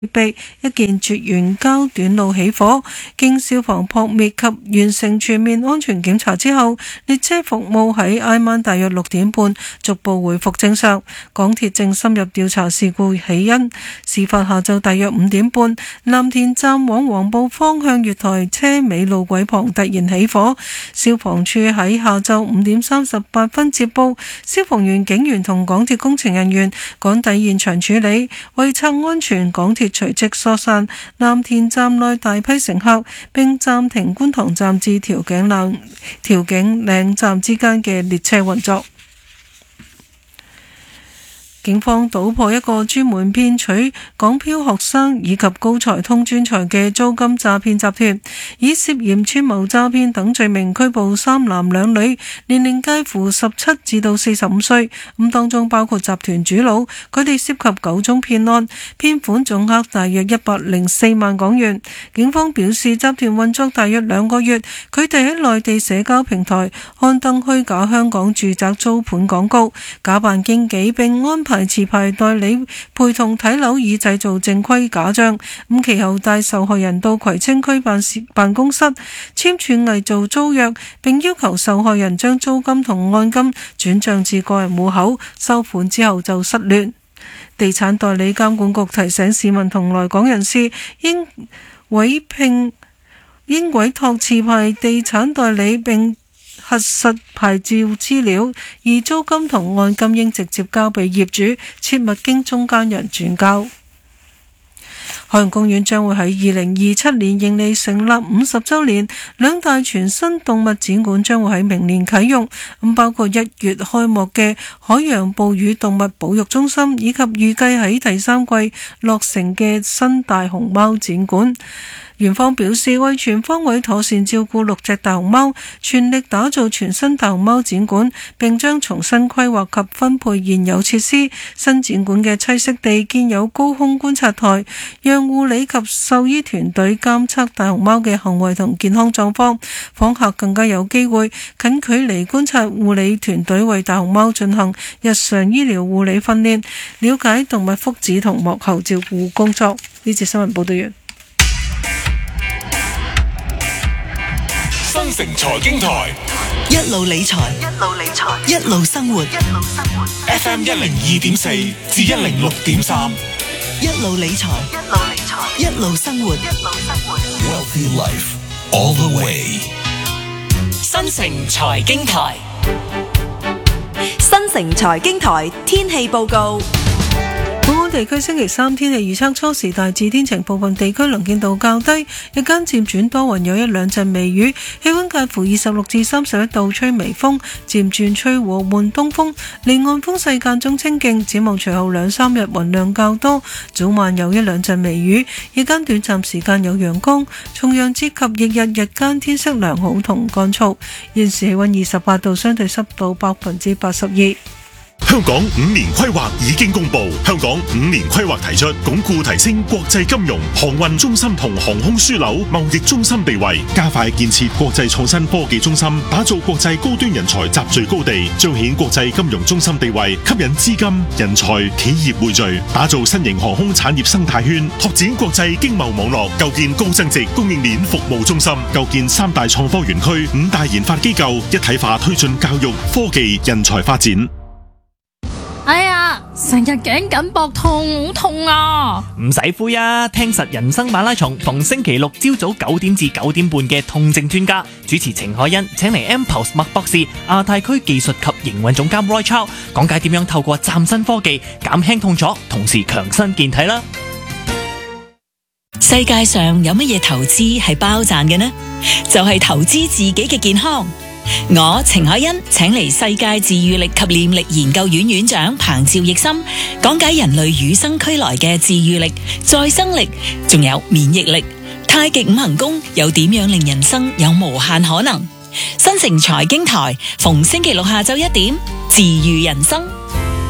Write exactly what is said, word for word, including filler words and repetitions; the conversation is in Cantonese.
備一件絕緣膠短路起火，經消防撲滅及完成全面安全檢查之後，列車服務喺挨晚大約六點半逐步回復正常。港鐵正深入調查事故起因。事發下晝大約五點半，藍田站往黃埔方向月台車尾路軌旁突然起火，消防處喺下晝五點三十八分接報，消防員、警員同港鐵工程人員趕抵現場處理。為策安全，港鐵隨即疏散藍田站內大批乘客，並暫停觀塘站至調景嶺調景嶺站之間嘅列車運作。警方搗破一個專門騙取港漂學生以及高才通專才嘅租金詐騙集團，以涉嫌串謀詐騙等罪名拘捕三男兩女，年齡介乎十七至到四十五歲。咁當中包括集團主腦，佢哋涉及九宗騙案，騙款總額大約一百零四萬港元。警方表示，集團運作大約兩個月，佢哋喺內地社交平台刊登虛假香港住宅租盤廣告，假扮經紀並安排持牌代理陪同睇樓，以製造正規假象。咁其後帶受害人到葵青區辦事辦公室簽署偽造租約，並要求受害人將租金同按金轉賬至個人戶口，收款之後就失聯。地產代理監管局提醒市民同來港人士應委聘應委託持牌地產代理並核實牌照資料，而租金同按金應直接交俾業主，切勿經中間人轉交。海洋公園將會喺二零二七年迎嚟成立五十週年，兩大全新動物展館將會喺明年啟用，咁包括一月開幕嘅海洋哺乳動物保育中心，以及預計喺第三季落成嘅新大熊貓展館。園方表示，為全方位妥善照顧六隻大熊貓，全力打造全新大熊貓展館，並將重新規劃及分配現有設施。新展館嘅棲息地建有高空觀察台，讓護理及獸醫團隊監測大熊貓嘅行為同健康狀況。訪客更加有機會近距離觀察護理團隊為大熊貓進行日常醫療護理訓練，了解動物福祉同幕後照顧工作。呢節新聞報道完。 新城財經台一路理財，一路理財，一路生活，一路生活。 F M 一零二點四至一零六點三， 一路理財，一路理財，一路生活，一路生活。 Wealthy life all the way。 新城財經台， 新城財經台天氣報告。 本港地區星期三天氣預測，初時大致天晴，部分地區能見度較低，日間漸轉多雲，有一兩陣微雨，氣溫介乎二十六至三十一度，吹微風，漸轉吹和緩東風，離岸風勢間中清勁。展望隨後兩三日雲量較多，早晚有一兩陣微雨，日間短暫時間有陽光，重陽節及翌日日間天色良好同乾燥。現時氣溫二十八度，相對濕度百分之八十二。 香港五年規劃已經公布，香港五年規劃提出鞏固提升國際金融、航運中心同航空樞紐貿易中心地位，加快建設國際創新科技中心，打造國際高端人才集聚高地，彰顯國際金融中心地位，吸引資金、人才、企業匯聚，打造新型航空產業生態圈，拓展國際經貿網絡，構建高增值供應鏈服務中心，構建三大創科園區、五大研發機構，一體化推進教育、科技、人才發展。 哎呀，成日頸緊膊痛，好痛啊！ 唔使灰啊，聽實人生馬拉松，逢星期六朝早九點至九點半嘅痛症專家主持程海欣，請嚟 M-Pulse 麥博士、亞太區技術及營運總監 Roy Chow 講解點樣透過嶄新科技減輕痛楚，同時強身健體啦。 世界上有乜嘢投資係包賺嘅呢？就係投資自己嘅健康。我程海欣請嚟世界治癒力及念力研究院院長彭趙奕森講解人類與生俱來嘅治癒力、再生力，仲有免疫力。太極五行功又點樣令人生有無限可能？新城財經台逢星期六下晝一點，治癒人生。